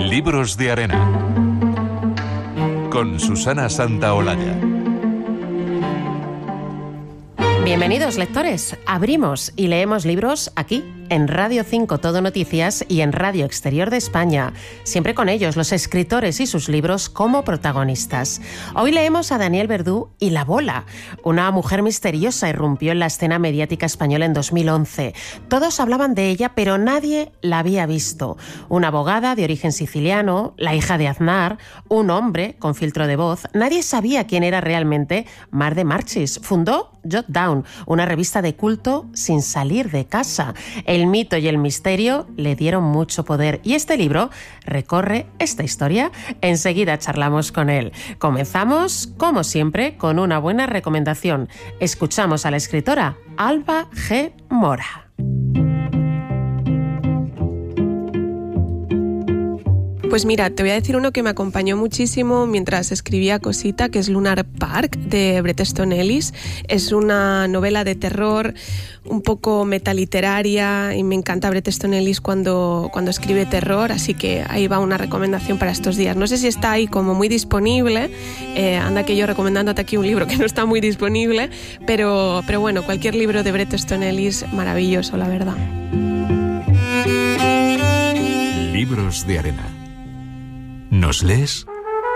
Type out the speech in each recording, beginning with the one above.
Libros de Arena con Susana Santaolalla. Bienvenidos, lectores. Abrimos y leemos libros aquí, en Radio 5 Todo Noticias y en Radio Exterior de España. Siempre con ellos, los escritores y sus libros como protagonistas. Hoy leemos a Daniel Verdú y La Bola. Una mujer misteriosa irrumpió en la escena mediática española en 2011. Todos hablaban de ella, pero nadie la había visto. Una abogada de origen siciliano, la hija de Aznar, un hombre con filtro de voz. Nadie sabía quién era realmente Mar de Marchis. Fundó Jot Down, una revista de culto sin salir de casa. El mito y el misterio le dieron mucho poder y este libro recorre esta historia. Enseguida charlamos con él. Comenzamos, como siempre, con una buena recomendación. Escuchamos a la escritora Alba G. Mora. Pues mira, te voy a decir uno que me acompañó muchísimo mientras escribía Cosita, que es Lunar Park, de Bret Easton Ellis. Es una novela de terror, un poco metaliteraria, y me encanta Bret Easton Ellis cuando escribe terror, así que ahí va una recomendación para estos días. No sé si está ahí como muy disponible, anda que yo recomendándote aquí un libro que no está muy disponible, pero bueno, cualquier libro de Bret Easton Ellis, maravilloso, la verdad. Libros de Arena. ¿Nos lees?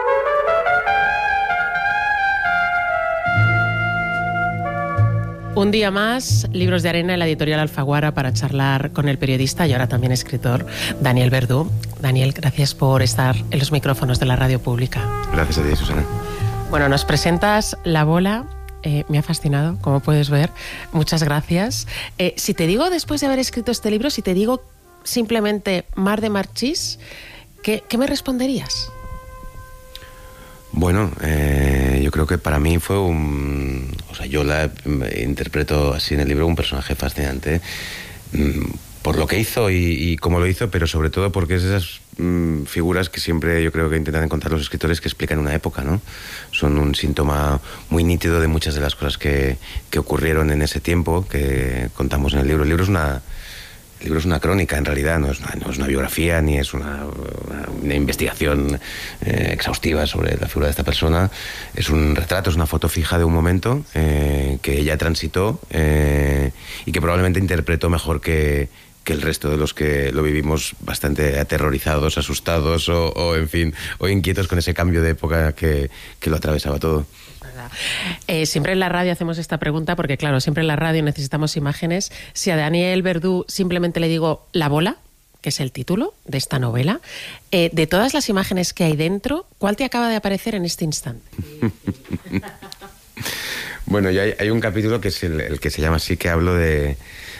Un día más, Libros de Arena en la editorial Alfaguara para charlar con el periodista y ahora también escritor Daniel Verdú. Daniel, gracias por estar en los micrófonos de la radio pública. Gracias a ti, Susana. Bueno, nos presentas La Bola. Me ha fascinado, como puedes ver. Muchas gracias. Si te digo, después de haber escrito este libro, si te digo simplemente Mar de Marchis, ¿qué me responderías? Bueno, yo creo que para mí fue yo la interpreto así en el libro, un personaje fascinante por lo que hizo y cómo lo hizo, pero sobre todo porque es esas figuras que siempre yo creo que intentan encontrar los escritores que explican una época, ¿no? Son un síntoma muy nítido de muchas de las cosas que ocurrieron en ese tiempo que contamos en el libro. El libro es una crónica, en realidad, no es una biografía ni es una investigación exhaustiva sobre la figura de esta persona. Es un retrato, es una foto fija de un momento que ella transitó y que probablemente interpretó mejor que el resto de los que lo vivimos bastante aterrorizados, asustados o en fin, o inquietos con ese cambio de época que lo atravesaba todo. Siempre en la radio hacemos esta pregunta porque, claro, siempre en la radio necesitamos imágenes. Si a Daniel Verdú simplemente le digo La Bola, que es el título de esta novela, de todas las imágenes que hay dentro, ¿cuál te acaba de aparecer en este instante? Bueno, ya hay un capítulo que es el que se llama así, que hablo de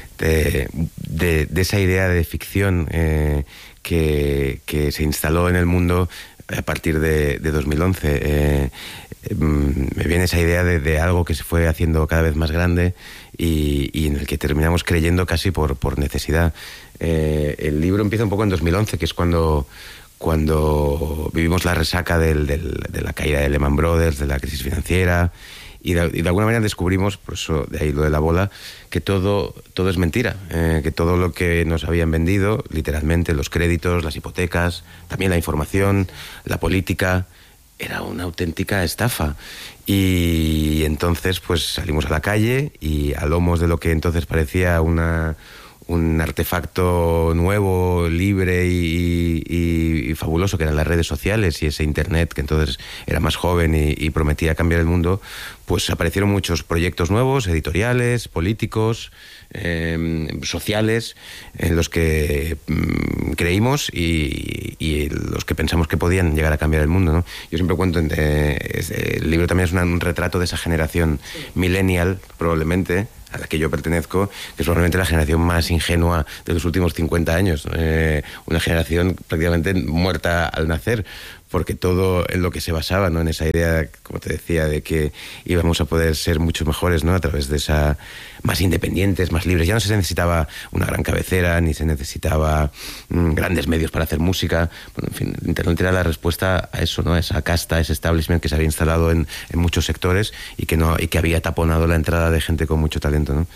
esa idea de ficción que se instaló en el mundo a partir de 2011. Me viene esa idea de algo que se fue haciendo cada vez más grande y en el que terminamos creyendo casi por necesidad. El libro empieza un poco en 2011, que es cuando vivimos la resaca de la caída de Lehman Brothers, de la crisis financiera, y de alguna manera descubrimos, por eso de ahí lo de La Bola, que todo es mentira, que todo lo que nos habían vendido, literalmente los créditos, las hipotecas, también la información, la política, era una auténtica estafa. Y entonces pues salimos a la calle y a lomos de lo que entonces parecía un artefacto nuevo, libre y fabuloso, que eran las redes sociales y ese internet que entonces era más joven y prometía cambiar el mundo, pues aparecieron muchos proyectos nuevos, editoriales, políticos, sociales, en los que creímos y los que pensamos que podían llegar a cambiar el mundo, ¿no? Yo siempre cuento, el libro también es un retrato de esa generación millennial, probablemente, a la que yo pertenezco, que es probablemente la generación más ingenua de los últimos 50 años. Una generación prácticamente muerta al nacer, porque todo en lo que se basaba, ¿no?, en esa idea, como te decía, de que íbamos a poder ser mucho mejores, ¿no?, a través de esa, más independientes, más libres. Ya no se necesitaba una gran cabecera, ni se necesitaba grandes medios para hacer música. Bueno, en fin, Internet era la respuesta a eso, ¿no?, a esa casta, a ese establishment que se había instalado en muchos sectores y que había taponado la entrada de gente con mucho talento, ¿no?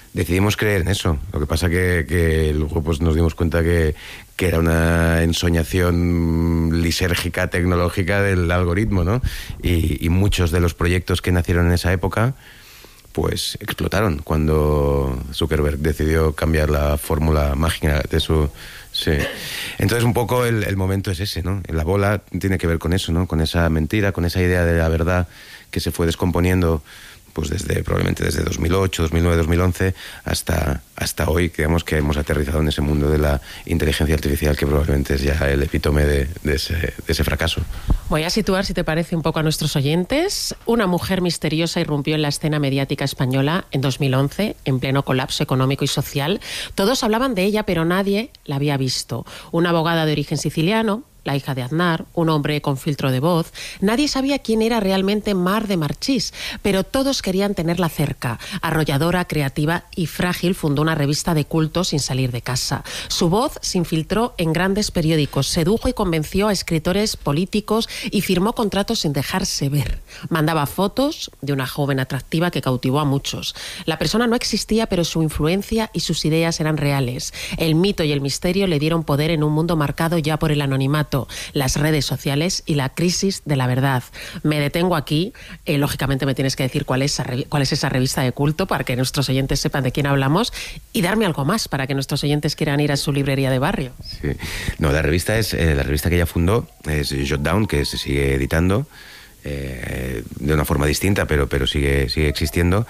decidimos creer en eso. Lo que pasa que luego pues nos dimos cuenta que era una ensoñación lisérgica tecnológica del algoritmo, ¿no? Y muchos de los proyectos que nacieron en esa época pues explotaron cuando Zuckerberg decidió cambiar la fórmula mágica de su... Sí. Entonces un poco el momento es ese, ¿no? La bola tiene que ver con eso, ¿no? Con esa mentira, con esa idea de la verdad que se fue descomponiendo pues probablemente desde 2008, 2009, 2011 hasta hoy, digamos que hemos aterrizado en ese mundo de la inteligencia artificial, que probablemente es ya el epítome de ese fracaso. Voy a situar, si te parece, un poco a nuestros oyentes. Una mujer misteriosa irrumpió en la escena mediática española en 2011, en pleno colapso económico y social. Todos hablaban de ella, pero nadie la había visto. Una abogada de origen siciliano, la hija de Aznar, un hombre con filtro de voz. Nadie sabía quién era realmente Mar de Marchís, pero todos querían tenerla cerca. Arrolladora, creativa y frágil, fundó una revista de culto sin salir de casa. Su voz se infiltró en grandes periódicos, sedujo y convenció a escritores políticos y firmó contratos sin dejarse ver. Mandaba fotos de una joven atractiva que cautivó a muchos. La persona no existía, pero su influencia y sus ideas eran reales. El mito y el misterio le dieron poder en un mundo marcado ya por el anonimato, las redes sociales y la crisis de la verdad. Me detengo aquí. Lógicamente me tienes que decir cuál es esa revista de culto para que nuestros oyentes sepan de quién hablamos y darme algo más para que nuestros oyentes quieran ir a su librería de barrio. Sí. No, la revista que ella fundó es Jotdown, que se sigue editando de una forma distinta, pero sigue existiendo,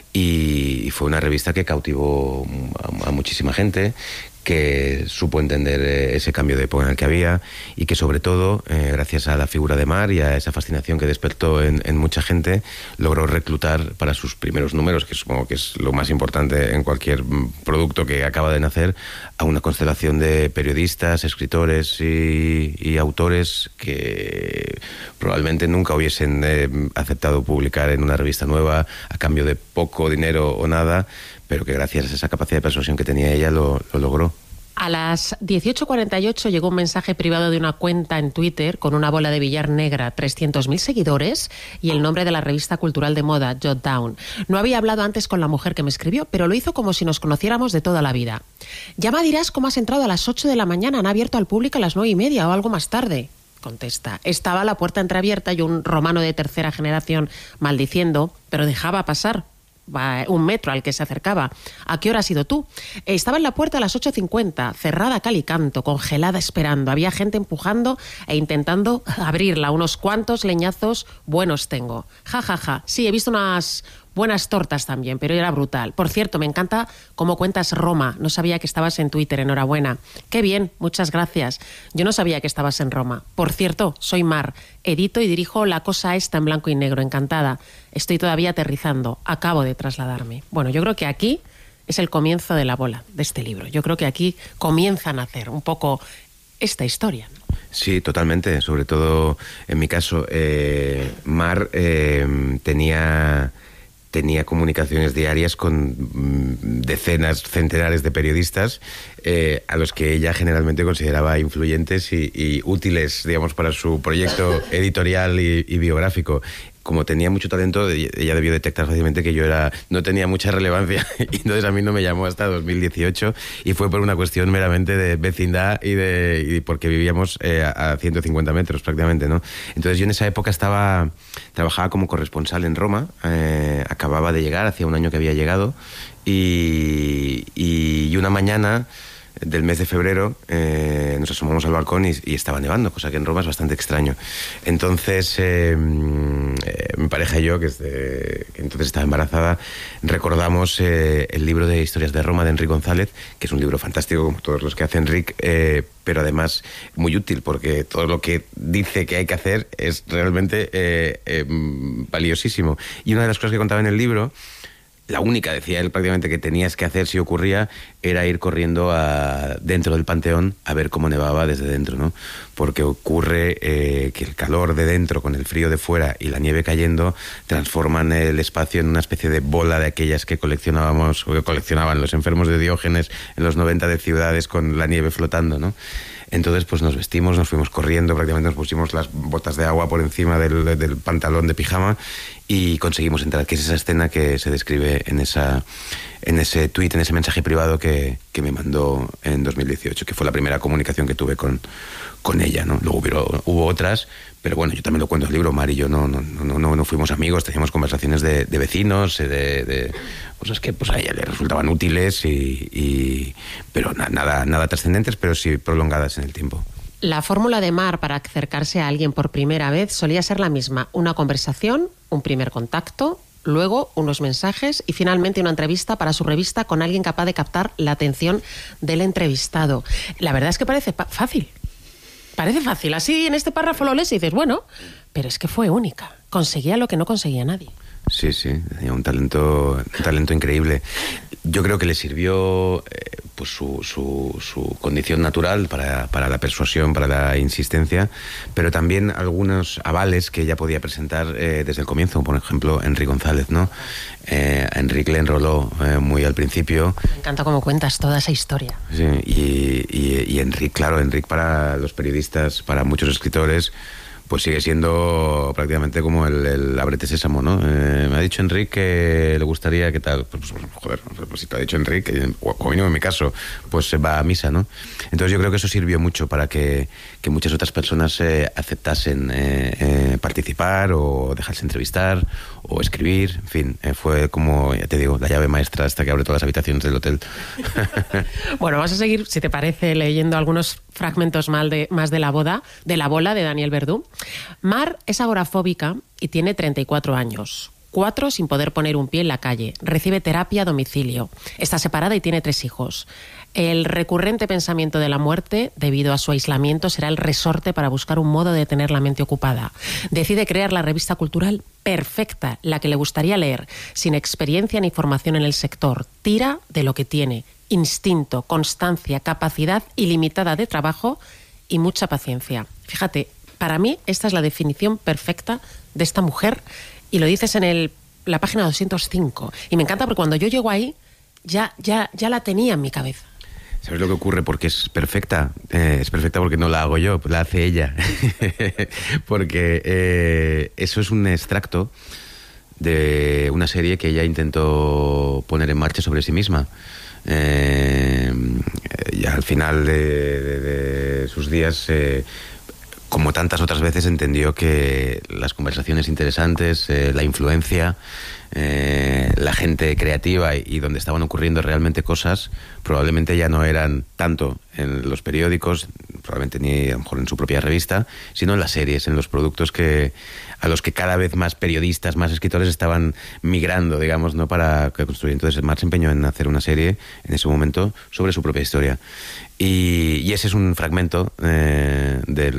y fue una revista que cautivó a muchísima gente, que supo entender ese cambio de época en el que había, y que sobre todo, gracias a la figura de Mar y a esa fascinación que despertó en mucha gente, logró reclutar para sus primeros números, que supongo que es lo más importante en cualquier producto que acaba de nacer, a una constelación de periodistas, escritores y autores que probablemente nunca hubiesen aceptado publicar en una revista nueva a cambio de poco dinero o nada, pero que gracias a esa capacidad de persuasión que tenía ella lo logró. A las 18:48 llegó un mensaje privado de una cuenta en Twitter con una bola de billar negra, 300.000 seguidores y el nombre de la revista cultural de moda, Jotdown. No había hablado antes con la mujer que me escribió, pero lo hizo como si nos conociéramos de toda la vida. Ya me dirás cómo has entrado a las 8 de la mañana, han abierto al público a las 9:30 o algo más tarde. Contesta, estaba la puerta entreabierta y un romano de tercera generación maldiciendo, pero dejaba pasar. Un metro al que se acercaba. ¿A qué hora has ido tú? Estaba en la puerta a las 8:50, cerrada a cal y canto, congelada esperando. Había gente empujando e intentando abrirla. Unos cuantos leñazos buenos tengo. Ja, ja, ja. Sí, he visto unas buenas tortas también, pero era brutal. Por cierto, me encanta cómo cuentas Roma. No sabía que estabas en Twitter, enhorabuena. Qué bien, muchas gracias. Yo no sabía que estabas en Roma. Por cierto, soy Mar. Edito y dirijo La Cosa Esta en blanco y negro. Encantada. Estoy todavía aterrizando. Acabo de trasladarme. Bueno, yo creo que aquí es el comienzo de la bola, de este libro. Yo creo que aquí comienza a nacer un poco esta historia, ¿no? Sí, totalmente. Sobre todo, en mi caso, Mar tenía comunicaciones diarias con decenas, centenares de periodistas a los que ella generalmente consideraba influyentes y útiles, digamos, para su proyecto editorial y biográfico. Como tenía mucho talento, ella debió detectar fácilmente que yo no tenía mucha relevancia, y entonces a mí no me llamó hasta 2018, y fue por una cuestión meramente de vecindad y porque vivíamos a 150 metros prácticamente, ¿no? Entonces yo en esa época trabajaba como corresponsal en Roma, acababa de llegar, hacía un año que había llegado, y una mañana del mes de febrero nos asomamos al balcón y estaba nevando, cosa que en Roma es bastante extraño. Entonces mi pareja y yo, que entonces estaba embarazada, recordamos el libro de Historias de Roma de Enric González, que es un libro fantástico como todos los que hace Enric, pero además muy útil, porque todo lo que dice que hay que hacer es realmente valiosísimo. Y una de las cosas que contaba en el libro, la única, decía él, prácticamente que tenías que hacer si ocurría, era ir corriendo dentro del Panteón a ver cómo nevaba desde dentro, ¿no? Porque ocurre que el calor de dentro con el frío de fuera y la nieve cayendo transforman el espacio en una especie de bola de aquellas que coleccionaban los enfermos de Diógenes en los 90 de ciudades con la nieve flotando, ¿no? Entonces pues nos vestimos, nos fuimos corriendo, prácticamente nos pusimos las botas de agua por encima del pantalón de pijama y conseguimos entrar, que es esa escena que se describe en esa en ese tuit, en ese mensaje privado que me mandó en 2018, que fue la primera comunicación que tuve con ella, ¿no? Luego hubo otras, pero bueno, yo también lo cuento en el libro. Mar y yo no fuimos amigos, teníamos conversaciones de vecinos, de cosas que pues a ella le resultaban útiles, pero nada trascendentes, pero sí prolongadas en el tiempo. La fórmula de Mar para acercarse a alguien por primera vez solía ser la misma: una conversación, un primer contacto, luego unos mensajes y finalmente una entrevista para su revista con alguien capaz de captar la atención del entrevistado. La verdad es que parece fácil. Parece fácil. Así en este párrafo lo lees y dices, bueno, pero es que fue única. Conseguía lo que no conseguía nadie. Sí, tenía un talento increíble. Yo creo que le sirvió pues su condición natural para la persuasión, para la insistencia, pero también algunos avales que ella podía presentar desde el comienzo. Por ejemplo, Enric González, ¿no? A Enric le enroló muy al principio. Me encanta cómo cuentas toda esa historia. Sí, y Enric, claro, Enric para los periodistas, para muchos escritores, pues sigue siendo prácticamente como el Ábrete Sésamo, ¿no? Me ha dicho Enric que le gustaría, ¿qué tal? Pues si te ha dicho Enric, o mínimo en mi caso, pues se va a misa, ¿no? Entonces yo creo que eso sirvió mucho para que muchas otras personas aceptasen participar o dejarse entrevistar o escribir, en fin, fue como, ya te digo, la llave maestra hasta que abre todas las habitaciones del hotel. Bueno, vamos a seguir, si te parece, leyendo algunos fragmentos más de La bola de Daniel Verdú. Mar es agorafóbica y tiene 34 años. 4 sin poder poner un pie en la calle. Recibe terapia a domicilio. Está separada y tiene 3 hijos. El recurrente pensamiento de la muerte, debido a su aislamiento, será el resorte para buscar un modo de tener la mente ocupada. Decide crear la revista cultural perfecta, la que le gustaría leer, sin experiencia ni formación en el sector. Tira de lo que tiene: instinto, constancia, capacidad ilimitada de trabajo y mucha paciencia. Fíjate, para mí esta es la definición perfecta de esta mujer, y lo dices en la página 205. Y me encanta porque cuando yo llego ahí, ya la tenía en mi cabeza. ¿Sabes lo que ocurre? Porque es perfecta. Es perfecta porque no la hago yo, la hace ella. Porque eso es un extracto de una serie que ella intentó poner en marcha sobre sí misma. Y al final de sus días, como tantas otras veces, entendió que las conversaciones interesantes, la influencia, la gente creativa y donde estaban ocurriendo realmente cosas, probablemente ya no eran tanto en los periódicos, probablemente ni a lo mejor en su propia revista, sino en las series, en los productos a los que cada vez más periodistas, más escritores estaban migrando, digamos, ¿no? Para construir. Entonces Mar se empeñó en hacer una serie en ese momento sobre su propia historia. Y ese es un fragmento de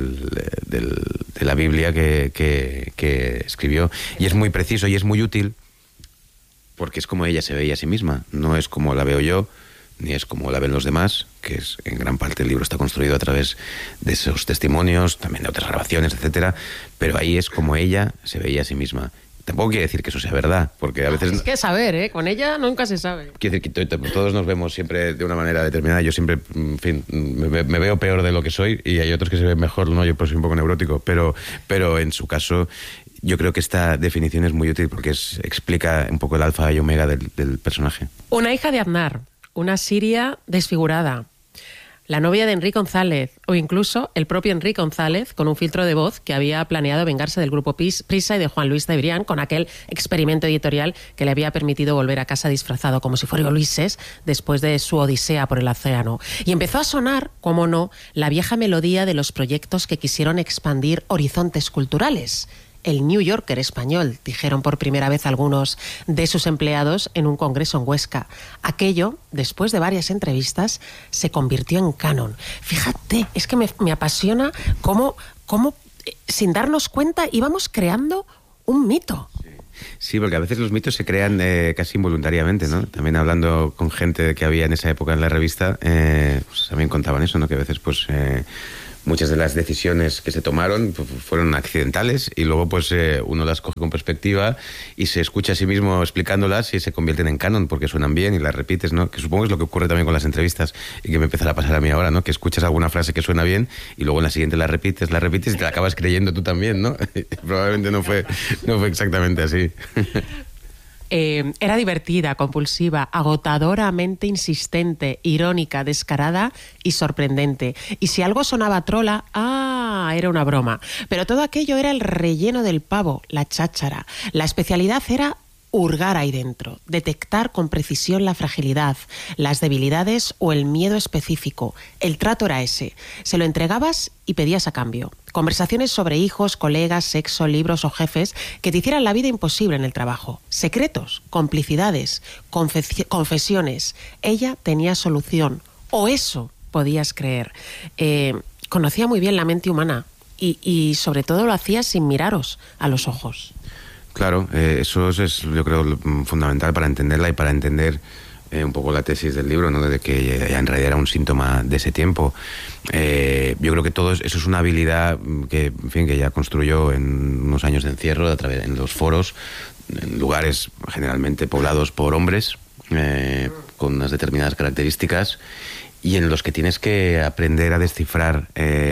la Biblia que escribió. Y es muy preciso y es muy útil porque es como ella se veía a sí misma. No es como la veo yo, ni es como la ven los demás, que es en gran parte el libro está construido a través de esos testimonios, también de otras grabaciones, etcétera. Pero ahí es como ella se veía a sí misma. Tampoco quiere decir que eso sea verdad, porque a veces... Es que saber, con ella nunca se sabe. Quiere decir que todos nos vemos siempre de una manera determinada. Yo siempre, en fin, me veo peor de lo que soy y hay otros que se ven mejor, ¿no? Yo pues soy un poco neurótico, pero en su caso yo creo que esta definición es muy útil porque explica un poco el alfa y omega del personaje. Una hija de Aznar, una siria desfigurada, la novia de Enric González, o incluso el propio Enric González con un filtro de voz que había planeado vengarse del grupo Prisa y de Juan Luis Cebrián con aquel experimento editorial que le había permitido volver a casa disfrazado como si fuera Ulises después de su odisea por el océano. Y empezó a sonar, cómo no, la vieja melodía de los proyectos que quisieron expandir horizontes culturales. El New Yorker español, dijeron por primera vez algunos de sus empleados en un congreso en Huesca. Aquello, después de varias entrevistas, se convirtió en canon. Fíjate, es que me apasiona cómo sin darnos cuenta íbamos creando un mito. Sí, porque a veces los mitos se crean casi involuntariamente, ¿no? También hablando con gente que había en esa época en la revista, pues también contaban eso, ¿no? Que a veces pues muchas de las decisiones que se tomaron fueron accidentales y luego pues uno las coge con perspectiva y se escucha a sí mismo explicándolas y se convierten en canon porque suenan bien y las repites, ¿no? Que supongo es lo que ocurre también con las entrevistas y que me empezará a pasar a mí ahora, ¿no? Que escuchas alguna frase que suena bien y luego en la siguiente la repites y te la acabas creyendo tú también, ¿no? Probablemente no fue exactamente así. Era divertida, compulsiva, agotadoramente insistente, irónica, descarada y sorprendente. Y si algo sonaba trola, era una broma. Pero todo aquello era el relleno del pavo, la cháchara. La especialidad era hurgar ahí dentro, detectar con precisión la fragilidad, las debilidades o el miedo específico. El trato era ese. Se lo entregabas y pedías a cambio. Conversaciones sobre hijos, colegas, sexo, libros o jefes que te hicieran la vida imposible en el trabajo. Secretos, complicidades, confesiones. Ella tenía solución. O eso podías creer. Conocía muy bien la mente humana y sobre todo lo hacía sin miraros a los ojos. Claro, eso es, yo creo, fundamental para entenderla y para entender un poco la tesis del libro, ¿no? De que ella en realidad era un síntoma de ese tiempo. Yo creo que todo eso es una habilidad que, en fin, que ella construyó en unos años de encierro en los foros, en lugares generalmente poblados por hombres con unas determinadas características, y en los que tienes que aprender a descifrar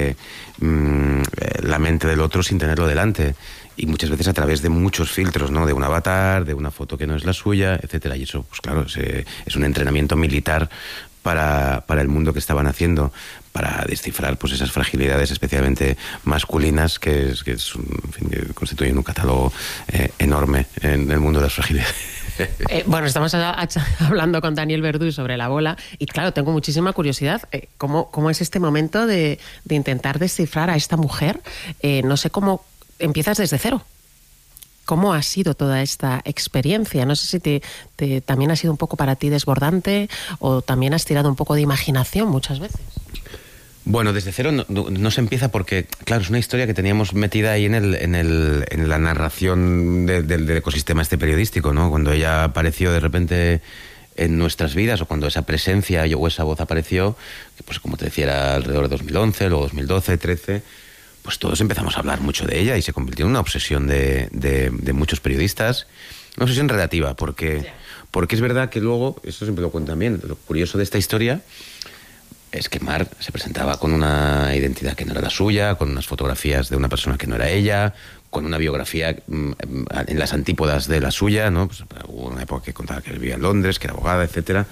la mente del otro sin tenerlo delante. Y muchas veces a través de muchos filtros, ¿no? De un avatar, de una foto que no es la suya, etcétera. Y eso, pues claro, es un entrenamiento militar para el mundo que estaban haciendo, para descifrar pues esas fragilidades especialmente masculinas que constituyen un catálogo enorme en el mundo de las fragilidades. Bueno, estamos hablando con Daniel Verdú sobre la bola y claro, tengo muchísima curiosidad. ¿Cómo es este momento de intentar descifrar a esta mujer? No sé cómo empiezas desde cero. ¿Cómo ha sido toda esta experiencia? No sé si también ha sido un poco para ti desbordante o también has tirado un poco de imaginación muchas veces. Bueno, desde cero no se empieza porque, claro, es una historia que teníamos metida ahí en la narración del ecosistema periodístico, ¿no? Cuando ella apareció de repente en nuestras vidas, o cuando esa presencia o esa voz apareció, que pues como te decía era alrededor de 2011, luego 2012, 13... pues todos empezamos a hablar mucho de ella y se convirtió en una obsesión de muchos periodistas. Una obsesión relativa, porque es verdad que luego, esto siempre lo cuentan bien, lo curioso de esta historia es que Mar se presentaba con una identidad que no era la suya, con unas fotografías de una persona que no era ella, con una biografía en las antípodas de la suya, ¿no? Pues hubo una época que contaba que vivía en Londres, que era abogada, etcétera.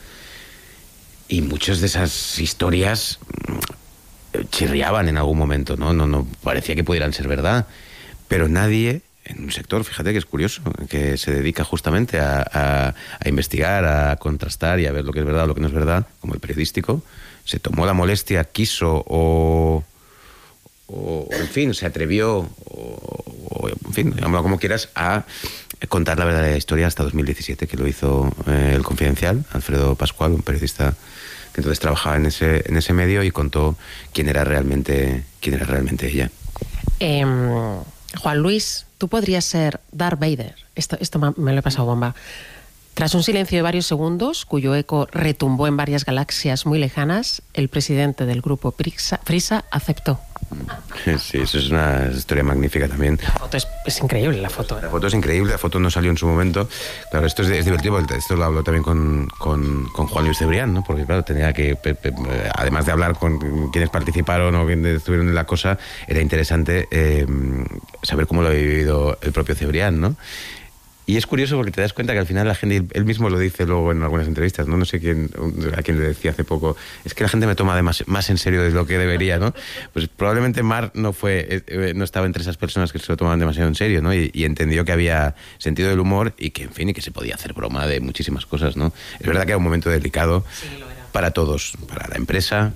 Y muchas de esas historias chirriaban en algún momento, no parecía que pudieran ser verdad, pero nadie en un sector, fíjate que es curioso, que se dedica justamente a investigar, a contrastar y a ver lo que es verdad o lo que no es verdad, como el periodístico, se tomó la molestia, quiso o en fin, se atrevió o en fin, llámalo como quieras, a contar la verdadera historia hasta 2017, que lo hizo El Confidencial, Alfredo Pascual, un periodista que entonces trabajaba en ese medio, y contó quién era realmente ella. Juan Luis, tú podrías ser Darth Vader. Esto me lo he pasado bomba. Tras un silencio de varios segundos, cuyo eco retumbó en varias galaxias muy lejanas, el presidente del grupo Prisa aceptó. Sí, eso es una historia magnífica también. La foto es increíble, la foto. La foto es increíble, la foto no salió en su momento. Claro, esto es divertido, esto lo hablo también con Juan Luis Cebrián, ¿no? Porque claro, tenía que, además de hablar con quienes participaron o quienes estuvieron en la cosa, era interesante saber cómo lo había vivido el propio Cebrián, ¿no? Y es curioso porque te das cuenta que al final la gente, él mismo lo dice luego en algunas entrevistas, no sé a quién le decía hace poco, es que la gente me toma más en serio de lo que debería, ¿no? Pues probablemente Mar no estaba entre esas personas que se lo tomaban demasiado en serio, ¿no? Y entendió que había sentido del humor y que, en fin, y que se podía hacer broma de muchísimas cosas, ¿no? Es verdad que era un momento delicado para todos, para la empresa,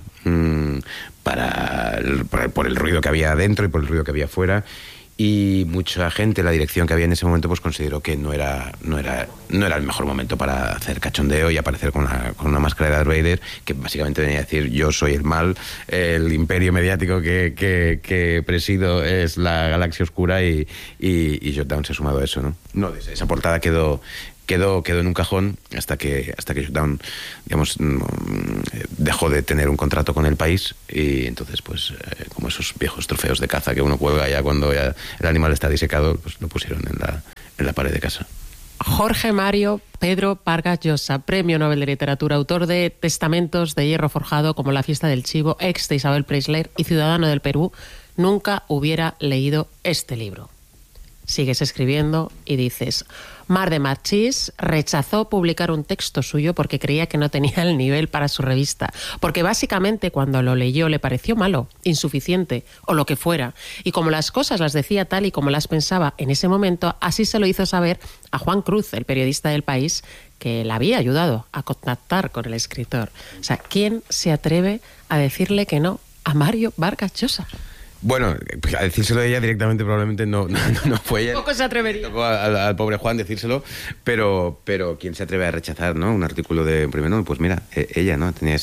por el ruido que había dentro y por el ruido que había fuera. Y mucha gente, la dirección que había en ese momento, pues consideró que no era el mejor momento para hacer cachondeo y aparecer con una máscara de Darth Vader, que básicamente venía a decir: yo soy el mal, el imperio mediático que presido es la galaxia oscura, y Shutdown se ha sumado a eso, ¿no? Esa portada quedó en un cajón hasta que Shutdown, digamos, dejó de tener un contrato con El País, y entonces, pues, como esos viejos trofeos de caza que uno cuelga ya cuando ya el animal está disecado, pues lo pusieron en la pared de casa. Jorge Mario Pedro Vargas Llosa, Premio Nobel de Literatura, autor de Testamentos de hierro forjado como La fiesta del chivo, ex de Isabel Preisler y ciudadano del Perú, nunca hubiera leído este libro. sigues escribiendo y dices: Mar de Marchís rechazó publicar un texto suyo porque creía que no tenía el nivel para su revista, porque básicamente cuando lo leyó le pareció malo, insuficiente o lo que fuera, y como las cosas las decía tal y como las pensaba en ese momento, así se lo hizo saber a Juan Cruz, el periodista del País, que le había ayudado a contactar con el escritor. O sea, ¿quién se atreve a decirle que no a Mario Vargas Llosa? Bueno, a decírselo a ella directamente probablemente no fue ella. Poco se atrevería. Tocó al pobre Juan decírselo, pero ¿quién se atreve a rechazar, ¿no?, un artículo de Primero? Pues mira, ella, ¿no?, tenía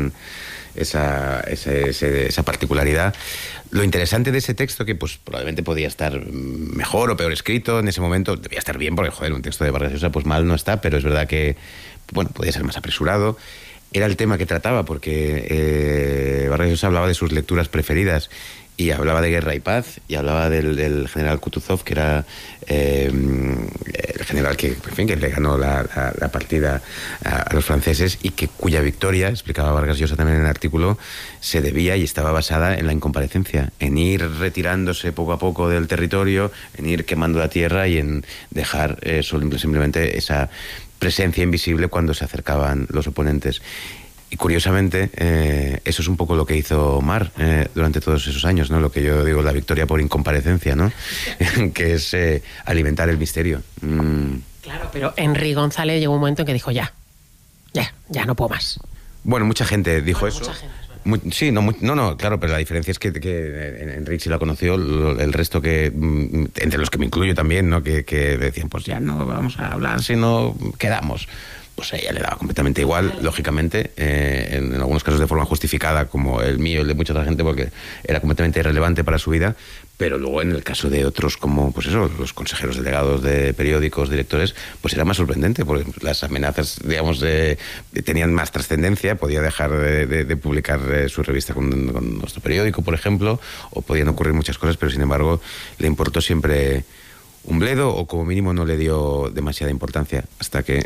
esa particularidad. Lo interesante de ese texto, que pues probablemente podía estar mejor o peor escrito en ese momento, debía estar bien porque, joder, un texto de Vargas Llosa pues mal no está, pero es verdad que, bueno, podía ser más apresurado. Era el tema que trataba, porque Vargas Llosa hablaba de sus lecturas preferidas, y hablaba de Guerra y Paz, y hablaba del general Kutuzov, que era el general que le ganó la partida a los franceses, y cuya victoria, explicaba Vargas Llosa también en el artículo, se debía y estaba basada en la incomparecencia, en ir retirándose poco a poco del territorio, en ir quemando la tierra y en dejar simplemente esa presencia invisible cuando se acercaban los oponentes. Y curiosamente, eso es un poco lo que hizo Mar durante todos esos años, ¿no? Lo que yo digo, la victoria por incomparecencia, ¿no? Que es alimentar el misterio. Claro, pero Henry González llegó un momento en que dijo ya no puedo más. Bueno, mucha gente dijo eso. Mucha gente. Sí, claro, pero la diferencia es que Enrique sí la conoció, el resto que, entre los que me incluyo también, ¿no?, que decían, pues ya no vamos a hablar si no quedamos. Pues a ella le daba completamente igual, lógicamente, en algunos casos de forma justificada, como el mío y el de mucha otra gente, porque era completamente irrelevante para su vida, pero luego en el caso de otros, como pues eso, los consejeros delegados de periódicos, directores, pues era más sorprendente, porque las amenazas, digamos, tenían más trascendencia, podía dejar de publicar su revista con nuestro periódico, por ejemplo, o podían ocurrir muchas cosas, pero sin embargo le importó siempre un bledo, o como mínimo no le dio demasiada importancia, hasta que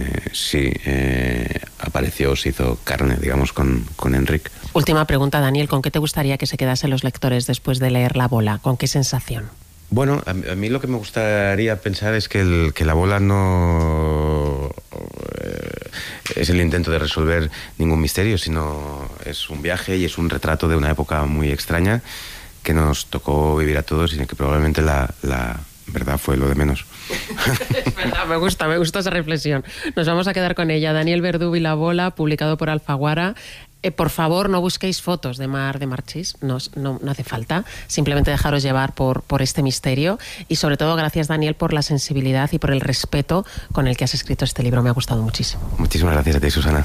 apareció, se hizo carne, digamos, con Enric. Última pregunta, Daniel, ¿con qué te gustaría que se quedasen los lectores después de leer La Bola? ¿Con qué sensación? Bueno, a mí lo que me gustaría pensar es que La Bola no es el intento de resolver ningún misterio, sino es un viaje y es un retrato de una época muy extraña que nos tocó vivir a todos, y en que probablemente la verdad fue lo de menos. Es verdad, me gusta esa reflexión. Nos vamos a quedar con ella. Daniel Verdugo y La Bola, publicado por Alfaguara. Por favor, no busquéis fotos de Mar de Marchís, no hace falta. Simplemente dejaros llevar por este misterio. Y sobre todo, gracias, Daniel, por la sensibilidad y por el respeto con el que has escrito este libro. Me ha gustado muchísimo. Muchísimas gracias a ti, Susana.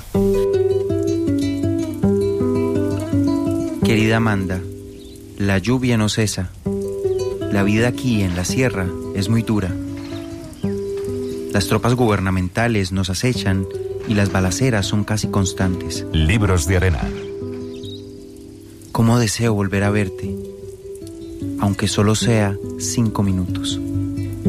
Querida Amanda, la lluvia no cesa. La vida aquí en la sierra es muy dura. Las tropas gubernamentales nos acechan y las balaceras son casi constantes. Libros de Arena. Cómo deseo volver a verte, aunque solo sea 5 minutos.